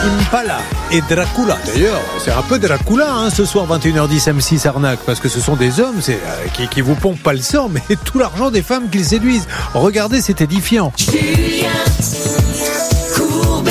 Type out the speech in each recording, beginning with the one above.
Impala et Dracula. D'ailleurs, c'est un peu Dracula ce soir 21h10 M6 Arnaque, parce que ce sont des hommes qui vous pompent pas le sang, mais tout l'argent des femmes qu'ils séduisent. Regardez, c'est édifiant. Julien Courbet,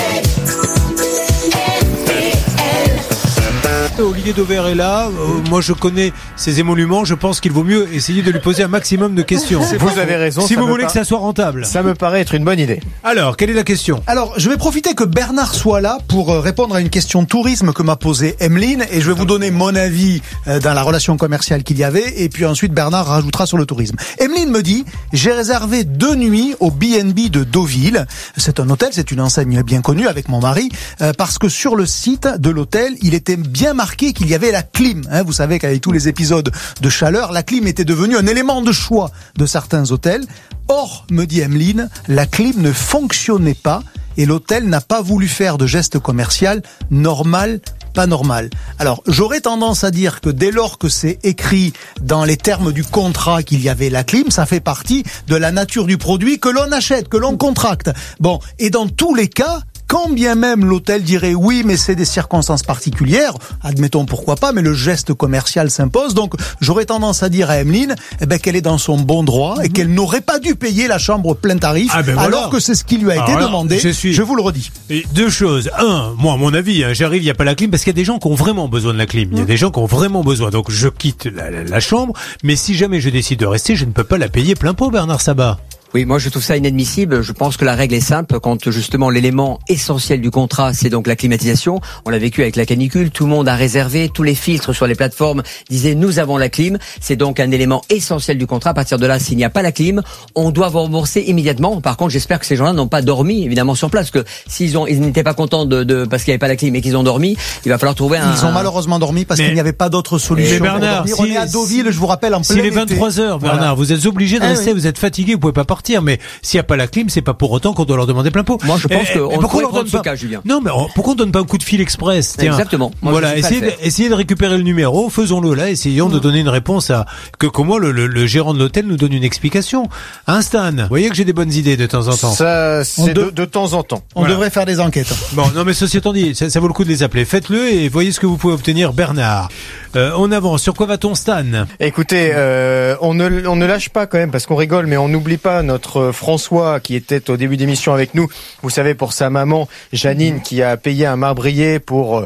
Olivier Dauvert est là. Moi, je connais ses émoluments. Je pense qu'il vaut mieux essayer de lui poser un maximum de questions. Vous avez raison. Si vous voulez que ça soit rentable. Ça me paraît être une bonne idée. Alors, quelle est la question ? Alors, je vais profiter que Bernard soit là pour répondre à une question de tourisme que m'a posée Emeline, et je vais vous donner mon avis dans la relation commerciale qu'il y avait, et puis ensuite Bernard rajoutera sur le tourisme. Emeline me dit, j'ai réservé 2 nuits au B&B de Deauville. C'est un hôtel, c'est une enseigne bien connue avec mon mari, parce que sur le site de l'hôtel, il était bien marqué qu'il y avait la clim. Vous savez qu'avec tous les épisodes de chaleur, la clim était devenue un élément de choix de certains hôtels. Or, me dit Emeline, la clim ne fonctionnait pas et l'hôtel n'a pas voulu faire de geste commercial normal, pas normal. Alors, j'aurais tendance à dire que dès lors que c'est écrit dans les termes du contrat qu'il y avait la clim, ça fait partie de la nature du produit que l'on achète, que l'on contracte. Bon, et dans tous les cas, quand bien même l'hôtel dirait oui, mais c'est des circonstances particulières, admettons pourquoi pas, mais le geste commercial s'impose. Donc, j'aurais tendance à dire à Emeline qu'elle est dans son bon droit et qu'elle n'aurait pas dû payer la chambre plein tarif, alors que c'est ce qui lui a été demandé. Je vous le redis. Et 2 choses. 1, moi, à mon avis, j'arrive, il n'y a pas la clim, parce qu'il y a des gens qui ont vraiment besoin de la clim. Il y a des gens qui ont vraiment besoin. Donc, je quitte la chambre, mais si jamais je décide de rester, je ne peux pas la payer plein pot, Bernard Sabat. Oui, moi je trouve ça inadmissible. Je pense que la règle est simple. Quand justement l'élément essentiel du contrat, c'est donc la climatisation. On l'a vécu avec la canicule. Tout le monde a réservé. Tous les filtres sur les plateformes disaient nous avons la clim. C'est donc un élément essentiel du contrat. À partir de là, s'il n'y a pas la clim, on doit vous rembourser immédiatement. Par contre, j'espère que ces gens-là n'ont pas dormi évidemment sur place, parce que ils n'étaient pas contents parce qu'il n'y avait pas la clim et qu'ils ont dormi, il va falloir trouver Ils ont malheureusement dormi parce qu'il n'y avait pas d'autre solution. Bernard, on est à Deauville, je vous rappelle, en plein été. S'il est 23h, Bernard, voilà. Vous êtes obligé de rester. Vous êtes fatigué, vous pouvez pas partir. Mais s'il n'y a pas la clim, c'est pas pour autant qu'on doit leur demander plein pot. Moi, je pense qu'on pourrait prendre ce cas, Julien. Non, mais pourquoi on donne pas un coup de fil express? Tiens. Exactement. Moi, voilà, essayez de récupérer le numéro, faisons-le là, essayons de donner une réponse qu'au moins le gérant de l'hôtel nous donne une explication. Stan, vous voyez que j'ai des bonnes idées de temps en temps. Ça, c'est de temps en temps. On devrait faire des enquêtes. Bon, non, mais ceci étant dit, ça vaut le coup de les appeler. Faites-le et voyez ce que vous pouvez obtenir, Bernard. On avance. Sur quoi va-t-on, Stan? Écoutez, on ne lâche pas quand même, parce qu'on rigole, mais on n'oublie pas notre François qui était au début d'émission avec nous. Vous savez, pour sa maman Janine, qui a payé un marbrier pour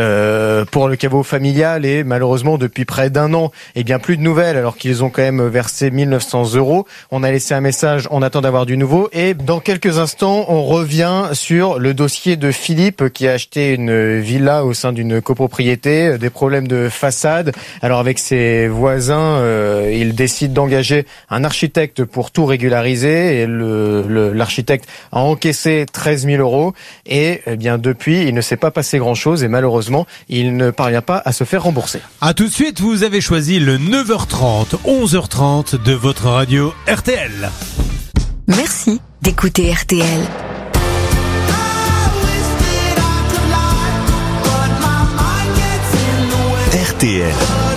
le caveau familial, et malheureusement depuis près d'1 an, eh bien plus de nouvelles, alors qu'ils ont quand même versé 1 900 €. On a laissé un message, on attend d'avoir du nouveau, et dans quelques instants, on revient sur le dossier de Philippe qui a acheté une villa au sein d'une copropriété, des problèmes de façade. Alors avec ses voisins, il décide d'engager un architecte pour tout régulariser, et l'architecte a encaissé 13 000 € et eh bien depuis il ne s'est pas passé grand chose, et malheureusement il ne parvient pas à se faire rembourser. À tout de suite, vous avez choisi le 9h30, 11h30 de votre radio RTL. Merci d'écouter RTL. RTL,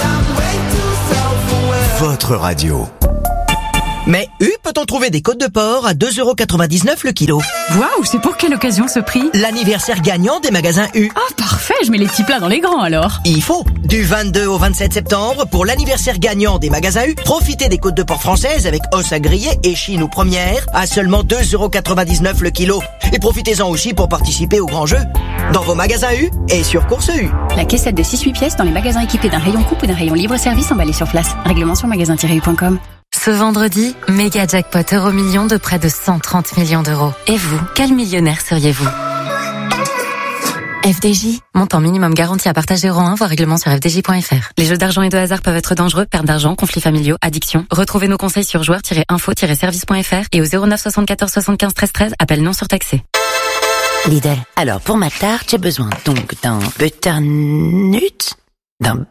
votre radio. Mais peut-on trouver des côtes de porc à 2,99 € le kilo? Waouh, c'est pour quelle occasion ce prix? L'anniversaire gagnant des magasins U. Ah, parfait, je mets les petits plats dans les grands alors. Il faut. Du 22 au 27 septembre, pour l'anniversaire gagnant des magasins U, profitez des côtes de porc françaises avec os à griller, échine ou première à seulement 2,99 € le kilo. Et profitez-en aussi pour participer au grand jeu dans vos magasins U et sur Course U. La caissette de 6-8 pièces dans les magasins équipés d'un rayon coupe ou d'un rayon libre-service emballé sur place. Règlement sur magasin-u.com. Ce vendredi, méga jackpot Euromillions de près de 130 millions d'euros. Et vous, quel millionnaire seriez-vous? FDJ, montant minimum garanti à partage 01, voir règlement sur fdj.fr. Les jeux d'argent et de hasard peuvent être dangereux, perte d'argent, conflits familiaux, addiction. Retrouvez nos conseils sur joueurs-info-service.fr et au 09 74 75 13 13, appel non surtaxé. Lidl. Alors, pour ma tarte, j'ai besoin donc d'un butternut, d'un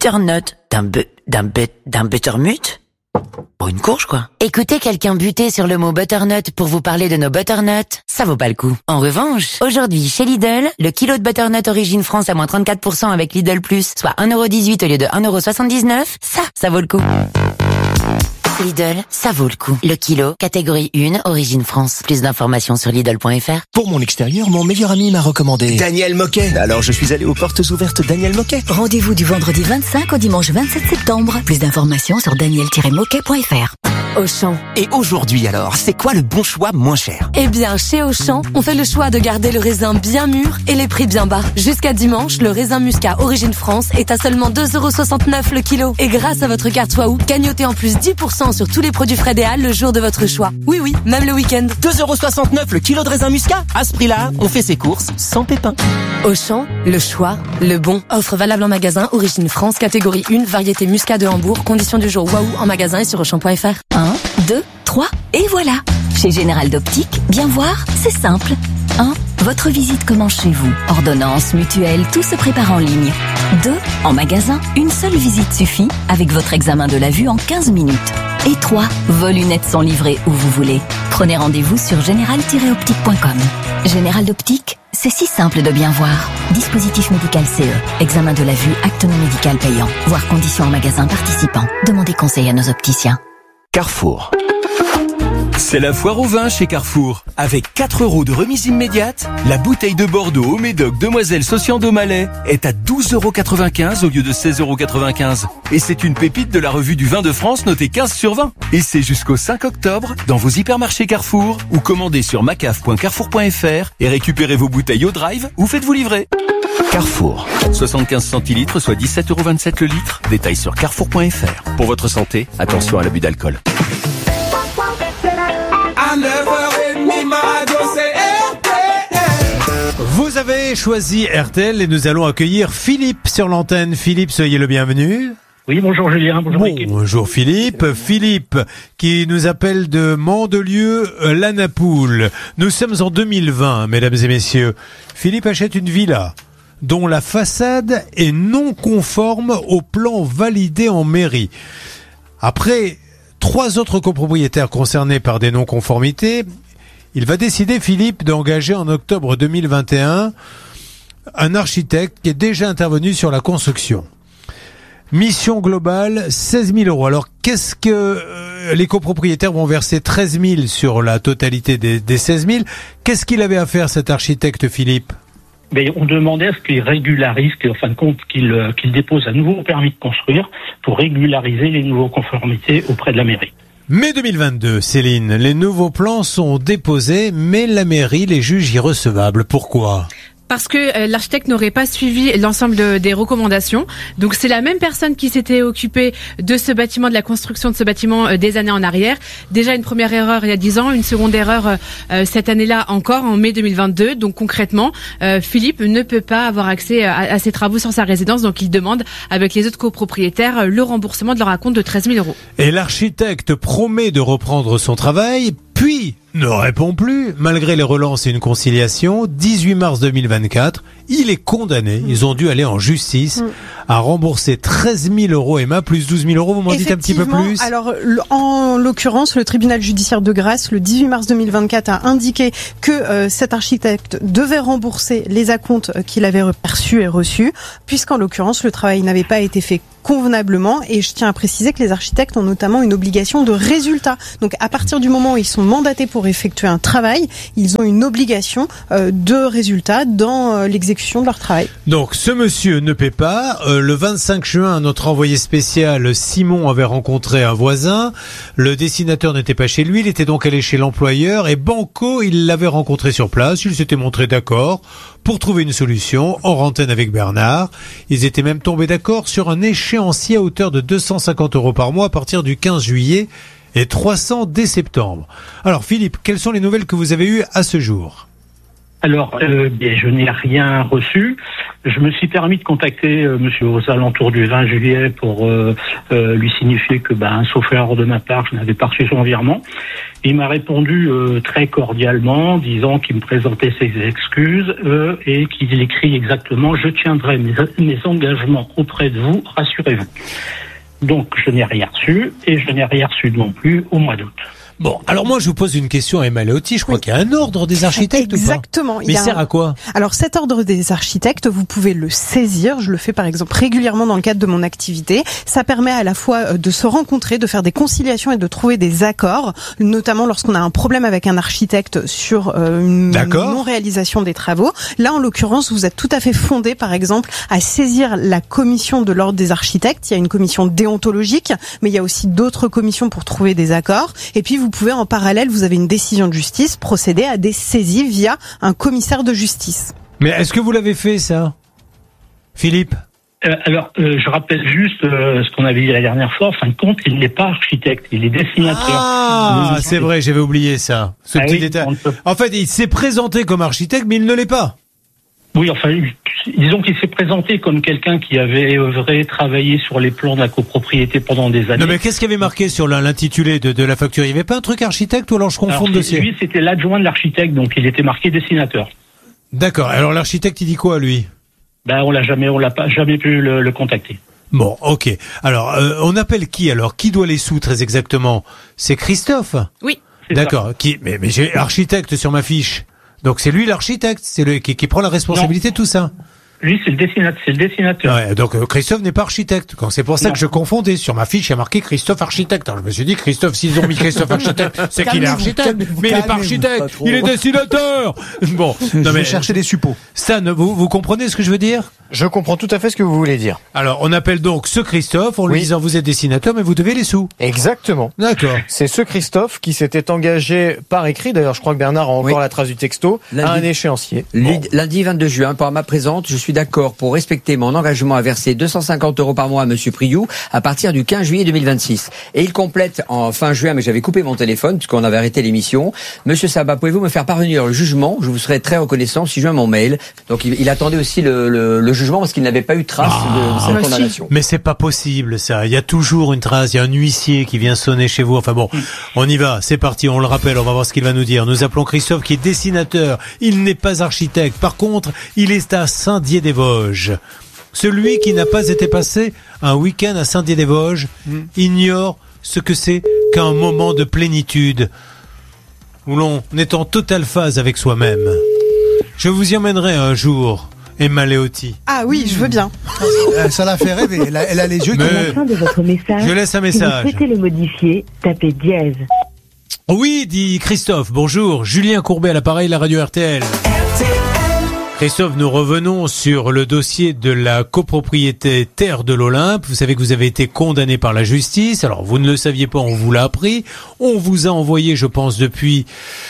buttermut. Pour une courge, quoi. Écoutez quelqu'un buter sur le mot butternut pour vous parler de nos butternuts, ça vaut pas le coup. En revanche, aujourd'hui, chez Lidl, le kilo de butternut origine France à moins 34% avec Lidl Plus, soit 1,18 € au lieu de 1,79 €, ça vaut le coup. Chez Lidl, ça vaut le coup. Le kilo, catégorie 1, origine France. Plus d'informations sur Lidl.fr. Pour mon extérieur, mon meilleur ami m'a recommandé Daniel Moquet. Alors je suis allé aux portes ouvertes Daniel Moquet. Rendez-vous du vendredi 25 au dimanche 27 septembre. Plus d'informations sur daniel-moquet.fr. Auchan. Et aujourd'hui alors, c'est quoi le bon choix moins cher? Eh bien, chez Auchan, on fait le choix de garder le raisin bien mûr et les prix bien bas. Jusqu'à dimanche, le raisin muscat Origine France est à seulement 2,69 € le kilo. Et grâce à votre carte Waouh, gagnotez en plus 10% sur tous les produits frais des Halles le jour de votre choix. Oui, même le week-end. 2,69 € le kilo de raisin muscat. À ce prix-là, on fait ses courses sans pépins. Auchan, le choix, le bon. Offre valable en magasin, Origine France, catégorie 1, variété muscat de Hambourg. Conditions du jour Waouh en magasin et sur Auchan.fr. 1, 2, 3, et voilà. Chez Général d'Optique, bien voir, c'est simple. 1. Votre visite commence chez vous. Ordonnance, mutuelle, tout se prépare en ligne. 2. En magasin, une seule visite suffit avec votre examen de la vue en 15 minutes. Et 3. Vos lunettes sont livrées où vous voulez. Prenez rendez-vous sur général-optique.com. Général d'Optique, c'est si simple de bien voir. Dispositif médical CE. Examen de la vue, acte non médical payant. Voir conditions en magasin participant. Demandez conseil à nos opticiens. Carrefour. C'est la foire au vin chez Carrefour. Avec 4 € de remise immédiate, la bouteille de Bordeaux au Médoc Demoiselle Socian de Malais est à 12,95 € au lieu de 16,95 €. Et c'est une pépite de la revue du vin de France notée 15 sur 20. Et c'est jusqu'au 5 octobre dans vos hypermarchés Carrefour ou commandez sur macaf.carrefour.fr et récupérez vos bouteilles au drive ou faites-vous livrer. Carrefour. 75 centilitres, soit 17,27 € le litre. Détail sur carrefour.fr. Pour votre santé, attention à l'abus d'alcool. Vous avez choisi RTL et nous allons accueillir Philippe sur l'antenne. Philippe, soyez le bienvenu. Oui, bonjour Julien, bonjour l'équipe. Bonjour Philippe. Philippe qui nous appelle de Mandelieu-la-Napoule. Nous sommes en 2020, mesdames et messieurs. Philippe achète une villa dont la façade est non conforme au plan validé en mairie. Après 3 autres copropriétaires concernés par des non-conformités, il va décider, Philippe, d'engager en octobre 2021 un architecte qui est déjà intervenu sur la construction. Mission globale, 16 000 €. Alors, qu'est-ce que les copropriétaires vont verser 13 000 sur la totalité des 16 000. Qu'est-ce qu'il avait à faire, cet architecte, Philippe? Mais on demandait à ce qu'il régularise, qu'en fin de compte, qu'il dépose un nouveau permis de construire pour régulariser les nouveaux conformités auprès de la mairie. Mai 2022, Céline, les nouveaux plans sont déposés, mais la mairie les juge irrecevables. Pourquoi ? Parce que l'architecte n'aurait pas suivi l'ensemble des recommandations. Donc c'est la même personne qui s'était occupée de ce bâtiment, de la construction de ce bâtiment des années en arrière. Déjà une première erreur il y a 10 ans, une seconde erreur cette année-là encore, en mai 2022. Donc concrètement, Philippe ne peut pas avoir accès à ces travaux sur sa résidence. Donc il demande, avec les autres copropriétaires, le remboursement de leur acompte de 13 000 €. Et l'architecte promet de reprendre son travail, puis ne répond plus, malgré les relances et une conciliation. 18 mars 2024, il est condamné. Ils ont dû aller en justice à rembourser 13 000 €, Emma, plus 12 000 €. Vous m'en dites un petit peu plus? Alors, en l'occurrence, le tribunal judiciaire de Grasse, le 18 mars 2024, a indiqué que cet architecte devait rembourser les acomptes qu'il avait perçus et reçus, puisqu'en l'occurrence, le travail n'avait pas été fait convenablement. Et je tiens à préciser que les architectes ont notamment une obligation de résultat. Donc, à partir du moment où ils sont mandatés pour effectuer un travail, ils ont une obligation de résultat dans l'exécution de leur travail. Donc, ce monsieur ne paie pas. Le 25 juin, notre envoyé spécial Simon avait rencontré un voisin. Le dessinateur n'était pas chez lui. Il était donc allé chez l'employeur et banco, il l'avait rencontré sur place. Il s'était montré d'accord pour trouver une solution en antenne avec Bernard. Ils étaient même tombés d'accord sur un échéancier à hauteur de 250 € par mois à partir du 15 juillet et 300 dès septembre. Alors Philippe, quelles sont les nouvelles que vous avez eues à ce jour? Alors, je n'ai rien reçu. Je me suis permis de contacter monsieur aux alentours du 20 juillet pour lui signifier que, sauf erreur de ma part, je n'avais pas reçu son virement. Il m'a répondu très cordialement, disant qu'il me présentait ses excuses et qu'il écrit exactement « Je tiendrai mes engagements auprès de vous, rassurez-vous ». Donc, je n'ai rien reçu et je n'ai rien reçu non plus au mois d'août. Bon, alors moi je vous pose une question à Emma Leotti. Je crois qu'il y a un ordre des architectes. Exactement. Mais il sert à quoi? Alors cet ordre des architectes, vous pouvez le saisir. Je le fais par exemple régulièrement dans le cadre de mon activité. Ça permet à la fois de se rencontrer, de faire des conciliations et de trouver des accords, notamment lorsqu'on a un problème avec un architecte sur une non-réalisation des travaux. Là, en l'occurrence, vous êtes tout à fait fondé, par exemple, à saisir la commission de l'ordre des architectes. Il y a une commission déontologique, mais il y a aussi d'autres commissions pour trouver des accords. Et puis, vous pouvez en parallèle, vous avez une décision de justice, procéder à des saisies via un commissaire de justice. Mais est-ce que vous l'avez fait, ça, Philippe? Je rappelle juste ce qu'on avait dit la dernière fois. En fin de compte, il n'est pas architecte, il est dessinateur. Ah, c'est vrai, j'avais oublié ça. Ce petit détail. En fait, il s'est présenté comme architecte, mais il ne l'est pas. Oui, enfin, disons qu'il s'est présenté comme quelqu'un qui avait œuvré, travaillé sur les plans de la copropriété pendant des années. Non, mais qu'est-ce qu'il y avait marqué sur l'intitulé de la facture? Il n'y avait pas un truc architecte ou alors je confonds le dossier? Lui, c'était l'adjoint de l'architecte, donc il était marqué dessinateur. D'accord. Alors l'architecte, il dit quoi, lui? On l'a jamais pu le contacter. Bon, ok. Alors, on appelle qui alors? Qui doit les sous très exactement? C'est Christophe? Oui. D'accord. Mais j'ai architecte sur ma fiche. Donc c'est lui l'architecte, c'est lui qui prend la responsabilité de tout ça. Lui, c'est le dessinateur. Ouais, donc Christophe n'est pas architecte. C'est pour ça que je confondais. Sur ma fiche, il y a marqué Christophe architecte. Alors je me suis dit, Christophe, s'ils ont mis Christophe architecte, c'est qu'il est architecte. Mais il n'est pas architecte, il est dessinateur. Bon, je vais chercher des suppos. Stan, vous comprenez ce que je veux dire? Je comprends tout à fait ce que vous voulez dire. Alors, on appelle donc ce Christophe en lui disant, vous êtes dessinateur, mais vous devez les sous. Exactement. D'accord. C'est ce Christophe qui s'était engagé par écrit, d'ailleurs je crois que Bernard a encore la trace du texto, à un échéancier. Lundi 22 juin, par ma présente, je suis d'accord pour respecter mon engagement à verser 250 € par mois à Monsieur Priou à partir du 15 juillet 2026. Et il complète en fin juin, mais j'avais coupé mon téléphone puisqu'on avait arrêté l'émission. Monsieur Sabat, pouvez-vous me faire parvenir le jugement? Je vous serai très reconnaissant si je viens mon mail. Donc il attendait aussi le jugement parce qu'il n'avait pas eu de trace de cette condamnation. Mais c'est pas possible ça. Il y a toujours une trace. Il y a un huissier qui vient sonner chez vous. Enfin bon, on y va. C'est parti. On le rappelle. On va voir ce qu'il va nous dire. Nous appelons Christophe qui est dessinateur. Il n'est pas architecte. Par contre, il est à Saint-Dié-des-Vosges. Celui qui n'a pas été passé un week-end à Saint-Dié-des-Vosges ignore ce que c'est qu'un moment de plénitude où l'on est en totale phase avec soi-même. Je vous y emmènerai un jour, Emma Leotti. Ah oui, je veux bien. Ça l'a fait rêver. Elle a les yeux qui... À la fin de votre message, je laisse un message. Si vous souhaitez le modifier, tapez dièse. Oui, dit Christophe. Bonjour, Julien Courbet à l'appareil, la radio RTL. Christophe, nous revenons sur le dossier de la copropriété Terre de l'Olympe. Vous savez que vous avez été condamné par la justice. Alors, vous ne le saviez pas, on vous l'a appris. On vous a envoyé, je pense, depuis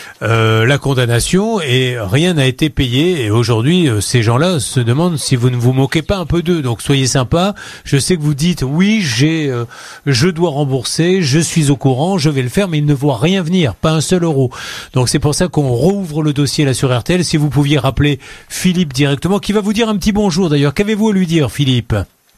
la condamnation et rien n'a été payé. Et aujourd'hui, ces gens-là se demandent si vous ne vous moquez pas un peu d'eux. Donc, soyez sympa. Je sais que vous dites, oui, je dois rembourser, je suis au courant, je vais le faire, mais ils ne voient rien venir, pas un seul euro. Donc, c'est pour ça qu'on rouvre le dossier là sur RTL. Si vous pouviez rappeler Philippe directement, qui va vous dire un petit bonjour d'ailleurs. Qu'avez-vous à lui dire, Philippe?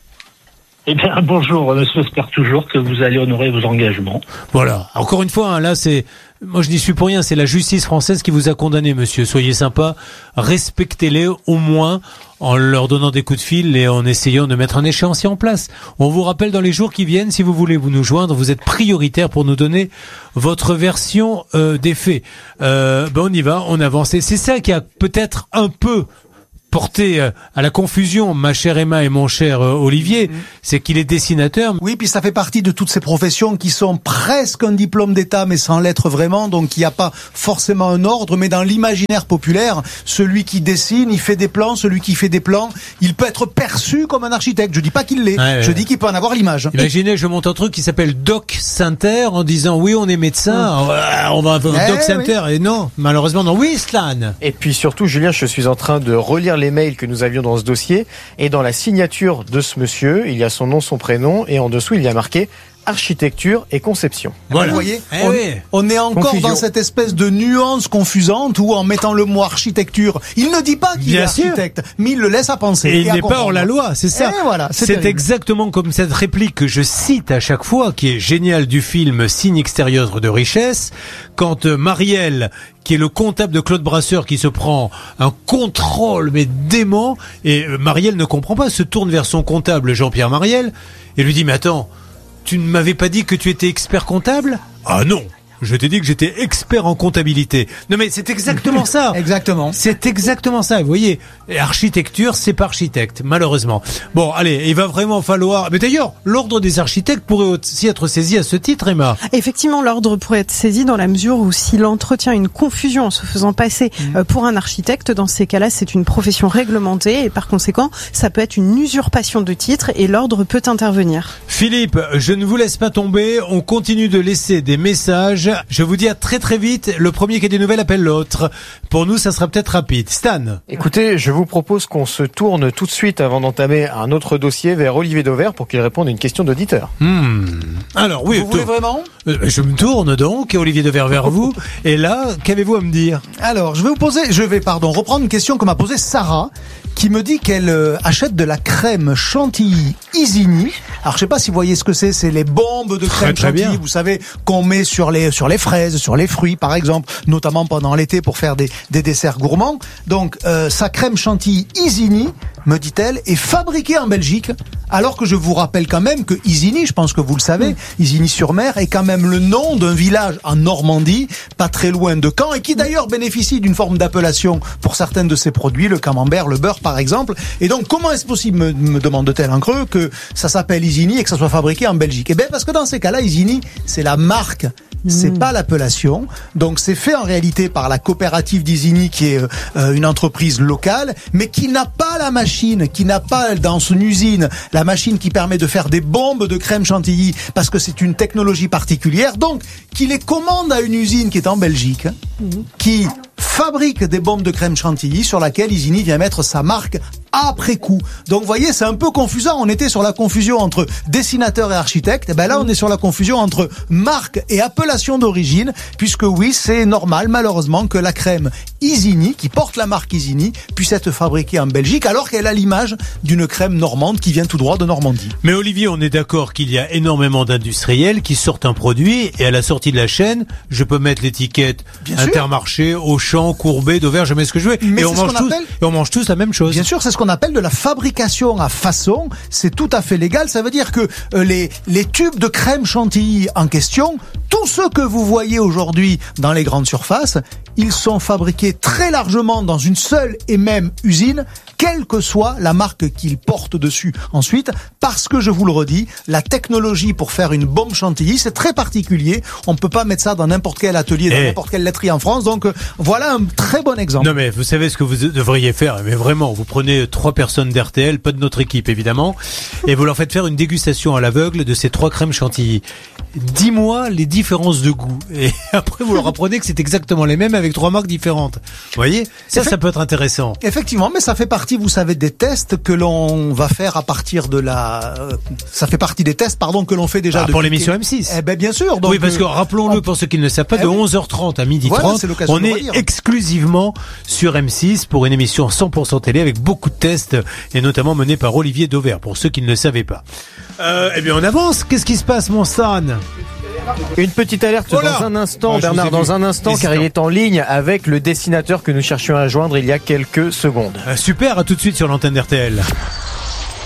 Eh bien, bonjour, j'espère toujours que vous allez honorer vos engagements. Voilà. Encore une fois, là, moi je n'y suis pour rien, c'est la justice française qui vous a condamné, monsieur. Soyez sympa, respectez-les au moins en leur donnant des coups de fil et en essayant de mettre un échéancier en place. On vous rappelle dans les jours qui viennent, si vous voulez vous nous joindre, vous êtes prioritaire pour nous donner votre version des faits. On y va, on avance. Et c'est ça qui a peut-être un peu porté à la confusion, ma chère Emma et mon cher Olivier, c'est qu'il est dessinateur. Oui, puis ça fait partie de toutes ces professions qui sont presque un diplôme d'État, mais sans l'être vraiment, donc il n'y a pas forcément un ordre, mais dans l'imaginaire populaire, celui qui dessine, il fait des plans, celui qui fait des plans, il peut être perçu comme un architecte. Je dis pas qu'il l'est, je dis qu'il peut en avoir l'image. Imaginez, je monte un truc qui s'appelle Doc Sainter en disant oui, on est médecin, on va faire Doc Sainter, et non, malheureusement non. Oui, Slan. Et puis surtout, Julien, je suis en train de relire les mails que nous avions dans ce dossier, et dans la signature de ce monsieur, il y a son nom, son prénom, et en dessous, il y a marqué architecture et conception. Voilà. Vous voyez, on est encore confusion. Dans cette espèce de nuance confusante où en mettant le mot architecture, il ne dit pas qu'il est architecte, mais il le laisse à penser. Et il n'est pas hors la loi, c'est ça. Voilà, c'est exactement comme cette réplique que je cite à chaque fois, qui est géniale du film Signe extérieur de richesse, quand Marielle, qui est le comptable de Claude Brasseur, qui se prend un contrôle mais dément, et Marielle ne comprend pas, se tourne vers son comptable Jean-Pierre Marielle et lui dit mais attends, tu ne m'avais pas dit que tu étais expert comptable? Ah non, Je t'ai dit que j'étais expert en comptabilité. Non mais c'est exactement ça. Exactement. C'est exactement ça. Vous voyez, architecture, c'est pas architecte, malheureusement. Bon, allez, il va vraiment falloir... Mais d'ailleurs, l'ordre des architectes pourrait aussi être saisi à ce titre, Emma. Effectivement, l'ordre pourrait être saisi dans la mesure où s'il entretient une confusion en se faisant passer pour un architecte, dans ces cas-là, c'est une profession réglementée et par conséquent, ça peut être une usurpation de titre et l'ordre peut intervenir. Philippe, je ne vous laisse pas tomber. On continue de laisser des messages. Je vous dis à très très vite. Le premier qui a des nouvelles appelle l'autre. Pour nous, ça sera peut-être rapide. Stan. Écoutez, je vous propose qu'on se tourne tout de suite avant d'entamer un autre dossier vers Olivier Dauvert pour qu'il réponde à une question d'auditeur. Alors oui, vous voulez vraiment je me tourne donc, Olivier Dauvert, vers vous. Et là, qu'avez-vous à me dire? Alors, je vais reprendre une question que m'a posée Sarah, qui me dit qu'elle achète de la crème chantilly Isigny. Alors, je sais pas si vous voyez ce que c'est les bombes de crème chantilly, vous savez, qu'on met sur les fraises, sur les fruits, par exemple, notamment pendant l'été pour faire des desserts gourmands. Donc, sa crème chantilly Isigny, me dit-elle, est fabriquée en Belgique, alors que je vous rappelle quand même que Isigny, je pense que vous le savez, Isigny-sur-Mer est quand même le nom d'un village en Normandie, pas très loin de Caen, et qui d'ailleurs bénéficie d'une forme d'appellation pour certains de ses produits, le camembert, le beurre par exemple. Et donc comment est-ce possible, me demande-t-elle en creux, que ça s'appelle Isigny et que ça soit fabriqué en Belgique? Eh bien parce que dans ces cas-là, Isigny, c'est la marque. C'est pas l'appellation. Donc c'est fait en réalité par la coopérative d'Isigny qui est une entreprise locale, mais qui n'a pas la machine, qui n'a pas dans son usine la machine qui permet de faire des bombes de crème chantilly parce que c'est une technologie particulière. Donc qui les commande à une usine qui est en Belgique, qui fabrique des bombes de crème chantilly sur laquelle Isigny vient mettre sa marque après coup. Donc vous voyez, c'est un peu confusant. On était sur la confusion entre dessinateur et architecte. Et ben là, on est sur la confusion entre marque et appellation d'origine, puisque oui, c'est normal, malheureusement, que la crème Isigny, qui porte la marque Isigny, puisse être fabriquée en Belgique, alors qu'elle a l'image d'une crème normande qui vient tout droit de Normandie. Mais Olivier, on est d'accord qu'il y a énormément d'industriels qui sortent un produit et à la sortie de la chaîne, je peux mettre l'étiquette Intermarché, Auchan, Courbet, Dauvert, je mets ce que je veux. Mais et on mange tous la même chose. Bien sûr, c'est ce qu'on appelle de la fabrication à façon. C'est tout à fait légal. Ça veut dire que les tubes de crème chantilly en question, tous ceux que vous voyez aujourd'hui dans les grandes surfaces, ils sont fabriqués très largement dans une seule et même usine, quelle que soit la marque qu'ils portent dessus ensuite, parce que je vous le redis, la technologie pour faire une bombe chantilly, c'est très particulier. On ne peut pas mettre ça dans n'importe quel atelier, dans n'importe quelle laiterie en France. Donc voilà un très bon exemple. Non mais vous savez ce que vous devriez faire, mais vraiment, vous prenez 3 personnes d'RTL, pas de notre équipe évidemment, et vous leur faites faire une dégustation à l'aveugle de ces 3 crèmes chantilly. Dis-moi les différences de goût. Et après vous leur apprenez que c'est exactement les mêmes avec 3 marques différentes. Vous voyez, ça peut être intéressant. Effectivement, mais ça fait partie, vous savez, des tests que l'on va faire à partir de ça fait partie des tests, que l'on fait déjà pour l'émission M6. Eh ben bien sûr. Donc, oui, parce que rappelons-le pour ceux qui ne le savent pas, de 11h30 à 12h30, on est exclusivement sur M6 pour une émission 100% télé avec beaucoup de tests et notamment menée par Olivier Dauvert pour ceux qui ne le savaient pas. Eh bien, on avance. Qu'est-ce qui se passe, mon Stan? Une petite alerte dans un instant, Bernard, car il est en ligne avec le dessinateur que nous cherchions à joindre il y a quelques secondes. Super, à tout de suite sur l'antenne d'RTL.